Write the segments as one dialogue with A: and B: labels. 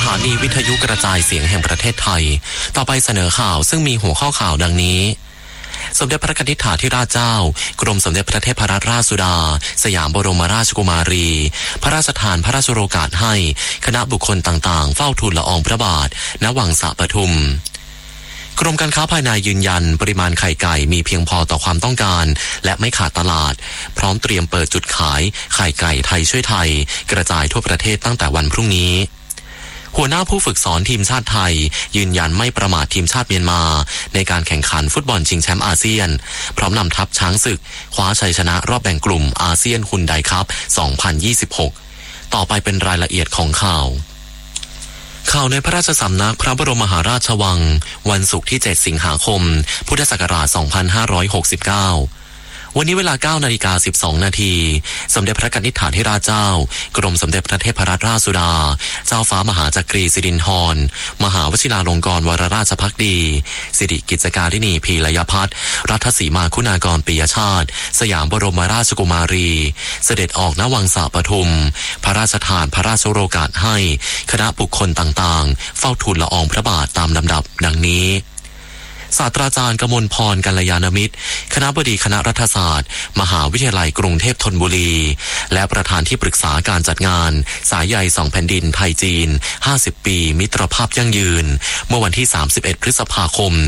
A: ถานีวิทยุกระจายเสียงแห่งประเทศไทยต่อไปเสนอข่าวซึ่งมีหัวข้อข่าวดังนี้สมเด็จพระกนิษฐาธิราชเจ้ากรมสมเด็จพระเทพรัตนราชสุดาสยามบรมราชกุมารีพระราชทานพระราชโองการให้คณะบุคคลต่างๆเฝ้าทูลละอองพระบาทณวังสะปทุมกรมการค้าภายในยืนยันปริมาณไข่ไก่มีเพียงพอต่อความต้องการและไม่ขาดตลาดพร้อมเตรียมเปิดจุดขายไข่ไก่ไทยช่วยไทยกระจายทั่วประเทศตั้งแต่วันพรุ่งนี้หัวหน้าผู้ฝึกสอนทีมชาติไทยยืนยันไม่ประมาททีมชาติเมียนมาในการแข่งขันฟุตบอลชิงแชมป์อาเซียนพร้อมนำทัพช้างศึกคว้าชัยชนะรอบแบ่งกลุ่มอาเซียนฮุนไดคัพ 2026 ต่อไปเป็นรายละเอียดของข่าวในพระราชสำนักพระบรมมหาราชวังวันศุกร์ที่ 7 สิงหาคม พุทธศักราช 2569วันนี้เวลา 9:12 น.สมเด็จพระกนิษฐาธิราชเจ้ากรมสมเด็จพระเทพรัตนราชสุดาเจ้าฟ้ามหาจักรีสิรินธรมหาวชิราลงกรณ์วรราชภักดีสิริกิจการิณีพีรยพัฒน์รัฐสีมาคุณากรปิยชาติสยามบรมราชกุมารีเสด็จออกณวังสะปทุมพระราชทานพระราชโองการให้คณะบุคคลต่างๆเฝ้าทูลละอองพระบาทตามลำดับดังนี้ศาสตราจารย์กมลพรกัลยาณมิตรคณบดีคณะรัฐศาสตร์มหาวิทยาลัยกรุงเทพธนบุรีและประธานที่ปรึกษาการจัดงานสายใย2แผ่นดินไทยจีน50ปีมิตรภาพยั่งยืนเมื่อวันที่31พฤษภาคม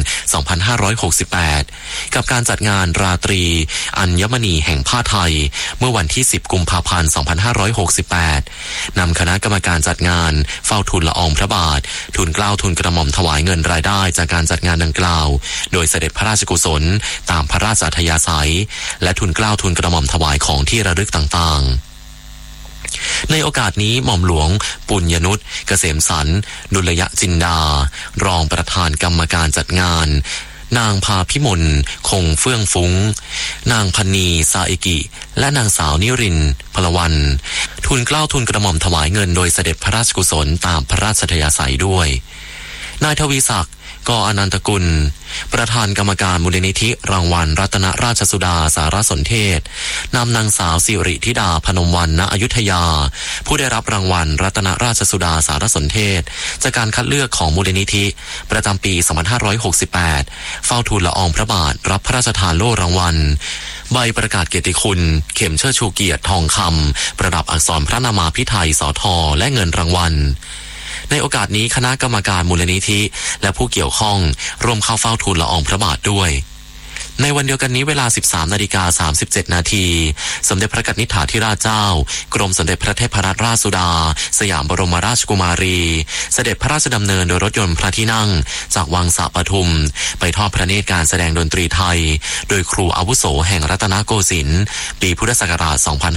A: 2568กับการจัดงานราตรีอัญมณีแห่งผ้าไทยเมื่อวันที่10กุมภาพันธ์2568นำคณะกรรมการจัดงานเฝ้าทูลละอองพระบาททูลเกล้าทูลกระหม่อมถวายเงินรายได้จากการจัดงานดังกล่าวโดยเสด็จพระราชกุศลตามพระราชอัธยาศัยและทูลเกล้าทูลกระหม่อมถวายของที่ระลึกต่างๆในโอกาสนี้หม่อมหลวงปุญญนุชเกษมสันต์ดุลยจินดารองประธานกรรมการจัดงานนางพาพิมลคงเฟื่องฟุ้งนางพนีซาเอกิและนางสาวนิรินทร์พลวันทูลเกล้าทูลกระหม่อมถวายเงินโดยเสด็จพระราชกุศลตามพระราชอัธยาศัยด้วยนายทวีศักดิ์ก.อนันตกุลประธานกรรมการมูลนิธิรางวัลรัตนราชสุดาสารสนเทศนำนางสาวสิริธิดาพนมวรรณ ณ อยุธยาผู้ได้รับรางวัลรัตนราชสุดาสารสนเทศจากการคัดเลือกของมูลนิธิประจำปี 2568 เฝ้าทูลละอองพระบาทรับพระราชทานโล่รางวัลใบประกาศเกียรติคุณเข็มเชิดชูเกียรติทองคำประดับอักษรพระนามาภิไธยสท.และเงินรางวัลในโอกาสนี้คณะกรรมการมูลนิธิและผู้เกี่ยวข้องร่วมเข้าเฝ้าทูลละอองพระบาทด้วยในวันเดียวกันนี้เวลา 13:37 น.สมเด็จพระกนิษฐาธิราชเจ้ากรมสมเด็จพระเทพรัตนราชสุดาสยามบรมราชกุมารีเสด็จพระราชดำเนินโดยรถยนต์พระที่นั่งจากวังสะปทุมไปทอดพระเนตรการแสดงดนตรีไทยโดยครูอาวุโสแห่งรัตนโกสินทร์ปีพุทธศักราช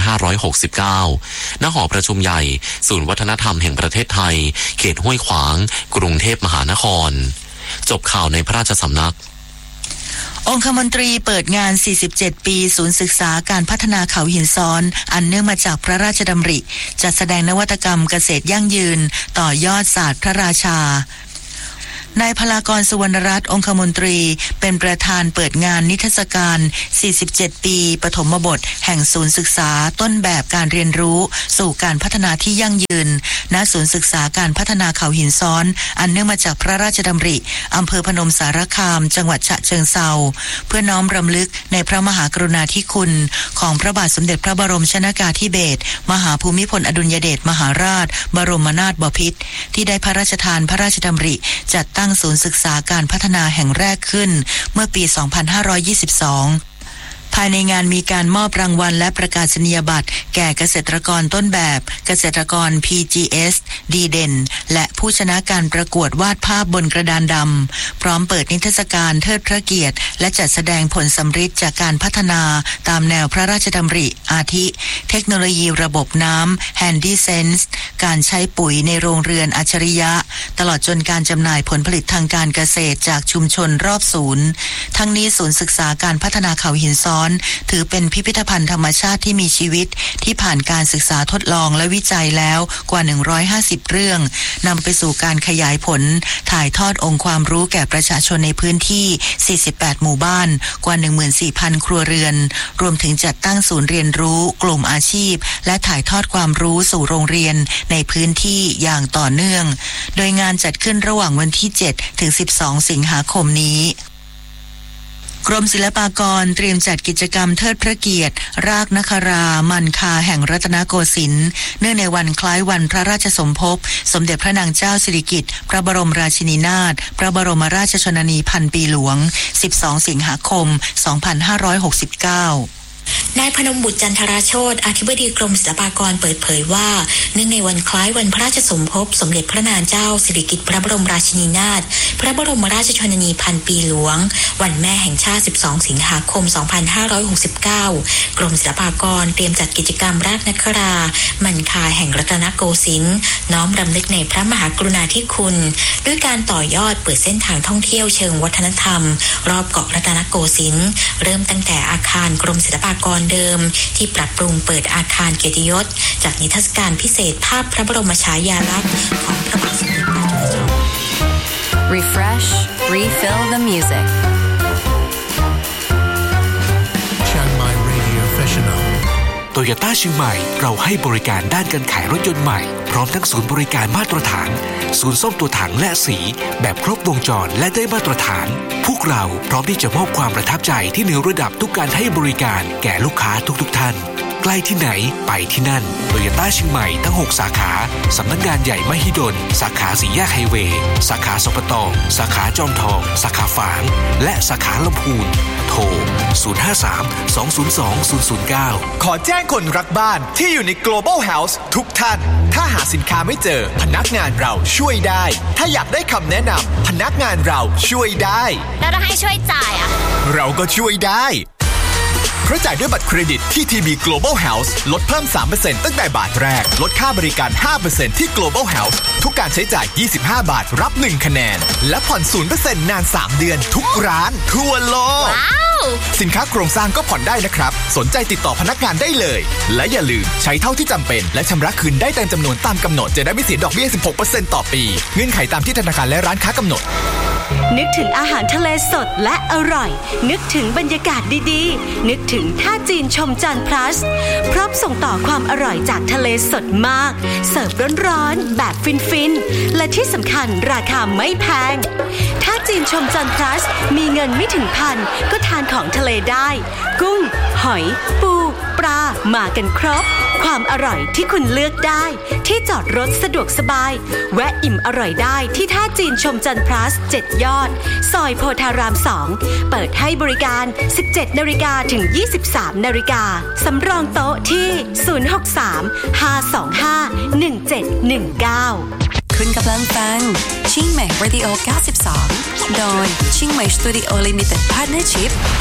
A: 2569 ณ หอประชุมใหญ่ศูนย์วัฒนธรรมแห่งประเทศไทยเขตห้วยขวางกรุงเทพมหานครจบข่าวในพระราชสำนัก
B: องคมนตรีเปิดงาน47ปีศูนย์ศึกษาการพัฒนาเขาหินซ้อนอันเนื่องมาจากพระราชดำริจัดแสดงนวัตกรรมเกษตรยั่งยืนต่อยอดศาสตร์พระราชานายพลากรสุวรรณรัตน์องคมนตรีเป็นประธานเปิดงานนิทรรศการ47ปีปฐมบทแห่งศูนย์ศึกษาต้นแบบการเรียนรู้สู่การพัฒนาที่ยั่งยืนณศูนย์ศึกษาการพัฒนาเขาหินซ้อนอันเนื่องมาจากพระราชดำริอำเภอพนมสารคามจังหวัดฉะเชิงเทราเพื่อน้อมรำลึกในพระมหากรุณาธิคุณของพระบาทสมเด็จพระบรมชนกาธิเบศรมหาภูมิพลอดุลยเดชมหาราชบรมนาถบพิตรที่ได้พระราชทานพระราชดำริจัดตั้งศูนย์ศึกษาการพัฒนาแห่งแรกขึ้นเมื่อปี 2522 ภายในงานมีการมอบรางวัลและประกาศนียบัตรแก่เกษตรกรต้นแบบเกษตรกร PGS ดีเด่นและผู้ชนะการประกวดวาดภาพบนกระดานดำพร้อมเปิดนิทรรศการเทิดพระเกียรติและจัดแสดงผลสำฤทธิ์จากการพัฒนาตามแนวพระราชดำริอาทิเทคโนโลยีระบบน้ำ Handy Sense การใช้ปุ๋ยในโรงเรือนอัจฉริยะตลอดจนการจำหน่ายผลผลิตทางการเกษตรจากชุมชนรอบศูนย์ทั้งนี้ศูนย์ศึกษาการพัฒนาเขาหินซ้อนอนถือเป็นพิพิธภัณฑ์ธรรมชาติที่มีชีวิตที่ผ่านการศึกษาทดลองและวิจัยแล้วกว่า150เรื่องนำไปสู่การขยายผลถ่ายทอดองค์ความรู้แก่ประชาชนในพื้นที่48หมู่บ้านกว่า 14,000 ครัวเรือนรวมถึงจัดตั้งศูนย์เรียนรู้กลุ่มอาชีพและถ่ายทอดความรู้สู่โรงเรียนในพื้นที่อย่างต่อเนื่องโดยงานจัดขึ้นระหว่างวันที่7ถึง12สิงหาคมนี้กรมศิลปากรเตรียมจัดกิจกรรมเทิดพระเกียรติรากนครามันคาแห่งรัตนโกสินทร์เนื่องในวันคล้ายวันพระราชสมภพสมเด็จพระนางเจ้าสิริกิติ์พระบรมราชินีนาถพระบรมราชชนนีพันปีหลวง12สิงหาคม2569
C: นายพนมบุตรจันทราโชติอธิบดีกรมศิลปากรเปิดเผยว่าเนื่องในวันคล้ายวันพระราชสมภพสมเด็จพระนางเจ้าสิริกิติ์พระบรมราชินีนาถพระบรมราชชนนีพันปีหลวงวันแม่แห่งชาติ12สิงหาคม2569กรมศิลปากรเตรียมจัดกิจกรรมรากนครามันคาแห่งรัตนโกสินทร์น้อมรำลึกในพระมหากรุณาธิคุณด้วยการต่อยอดเปิดเส้นทางท่องเที่ยวเชิงวัฒนธรรมรอบเกาะรัตนโกสินทร์เริ่มตั้งแต่อาคารกรมศิลปากรเดิมที่ปรับปรุงเปิดอาคารเกียรติยศจากนิทรรศการพิเศษภาพพระบรมฉายาลักษณ์ของพระบาทสมเด็จพระจุลจอม
D: Refresh, refill the music.
E: Chiang Mai Radio Professional
F: โตโยต้าเชียงใหม่เราให้บริการด้านการขายรถยนต์ใหม่พร้อมทั้งศูนย์บริการมาตรฐานศูนย์ซ่อมตัวถังและสีแบบครบวงจรและได้มาตรฐานพวกเราพร้อมที่จะมอบความประทับใจที่เหนือระดับทุกการให้บริการแก่ลูกค้าทุกท่านใกล้ที่ไหนไปที่นั่นโตโยต้าเชียงใหม่ทั้ง6สาขาสำนักงานใหญ่มหิดลสาขาสี่แยกไฮเวย์สาขาสปต.สาขาจอมทองสาขาฝางและสาขาลำพูนโทร 053-202-009
G: ขอแจ้งคนรักบ้านที่อยู่ใน Global House ทุกท่านถ้าหาสินค้าไม่เจอพนักงานเราช่วยได้ถ้าอยากได้คำแนะนำพนักงานเราช่วยได้
H: แล้วถ้าให้ช่วยจ่าย
G: เราก็ช่วยได้เพราะจ่ายด้วยบัตรเครดิตที่ TB Global House ลดเพิ่ม 3% ตั้งแต่บาทแรกลดค่าบริการ 5% ที่ Global House ทุกการใช้จ่าย25บาทรับ1คะแนนและผ่อน 0% นาน3เดือนทุกร้านทั่วโลกสินค้าโครงสร้างก็ผ่อนได้นะครับสนใจติดต่อพนักงานได้เลยและอย่าลืมใช้เท่าที่จำเป็นและชำระคืนได้ตามจำนวนตามกำหนดจะได้ไม่เสียดอกเบี้ย 16% ต่อปีเงื่อนไขตามที่ธนาคารและร้านค้ากำหนด
I: นึกถึงอาหารทะเลสดและอร่อยนึกถึงบรรยากาศดีๆนึกถึงท่าจีนชมจันทร์พลัสพร้อมส่งต่อความอร่อยจากทะเลสดมากเสิร์ฟร้อนๆแบบฟินๆและที่สำคัญราคาไม่แพงท่าจีนชมจันทร์พลัสมีเงินไม่ถึงพันก็ทานของทะเลได้กุ้งหอยปูปลามากันครบความอร่อยที่คุณเลือกได้ที่จอดรถสะดวกสบายแวะอิ่มอร่อยได้ที่ท่าจีนชมจันทร์พลัส7 ยอดซอยโพธาราม2เปิดให้บริการ 17 นาฬิกาถึง 23 นาฬิกาสำรองโต๊ะที่ 063-525-1719
D: คุณกำลังฟังชิงใหม่ Radio 92 โดยชิงใหม่ Studio Limited Partnership